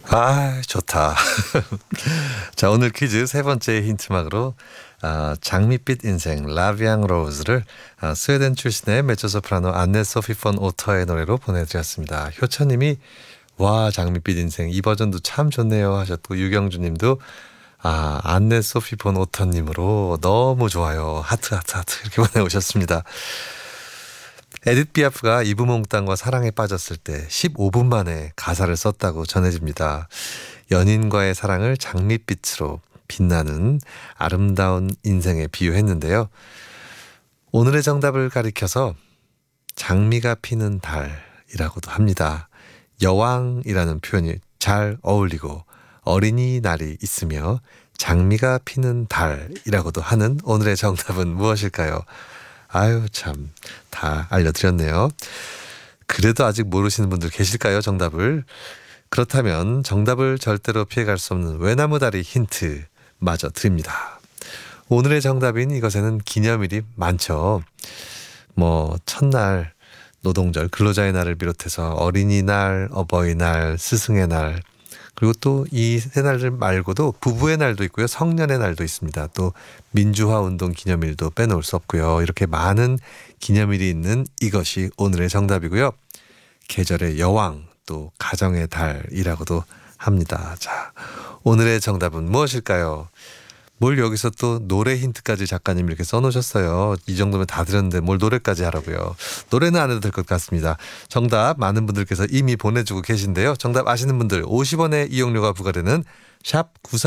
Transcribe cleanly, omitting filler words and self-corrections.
아, 좋다. 자, 오늘 퀴즈 세 번째 힌트막으로 장밋빛 인생 라비앙 로즈를 스웨덴 출신의 메조소프라노 안네 소피 폰 오터의 노래로 보내드렸습니다. 효천님이 와, 장밋빛 인생 이 버전도 참 좋네요 하셨고, 유경주님도 안네 소피 폰 오터님으로 너무 좋아요, 하트 하트 하트 이렇게 보내오셨습니다. 에디트 피아프가 이브몽땅과 사랑에 빠졌을 때 15분 만에 가사를 썼다고 전해집니다. 연인과의 사랑을 장밋빛으로 빛나는 아름다운 인생에 비유했는데요. 오늘의 정답을 가리켜서 장미가 피는 달이라고도 합니다. 여왕이라는 표현이 잘 어울리고 어린이날이 있으며 장미가 피는 달이라고도 하는 오늘의 정답은 무엇일까요? 아유, 참, 다 알려드렸네요. 그래도 아직 모르시는 분들 계실까요, 정답을? 그렇다면 정답을 절대로 피해갈 수 없는 외나무다리 힌트 마저 드립니다. 오늘의 정답인 이것에는 기념일이 많죠. 첫날, 노동절, 근로자의 날을 비롯해서 어린이날, 어버이날, 스승의 날, 그리고 또 이 세 날들 말고도 부부의 날도 있고요. 성년의 날도 있습니다. 또 민주화 운동 기념일도 빼놓을 수 없고요. 이렇게 많은 기념일이 있는 이것이 오늘의 정답이고요. 계절의 여왕, 또 가정의 달이라고도 합니다. 자, 오늘의 정답은 무엇일까요? 뭘 여기서 또 노래 힌트까지 작가님 이렇게 써놓으셨어요. 이 정도면 다 들었는데 뭘 노래까지 하라고요. 노래는 안 해도 될 것 같습니다. 정답 많은 분들께서 이미 보내주고 계신데요. 정답 아시는 분들 50원의 이용료가 부과되는 샵94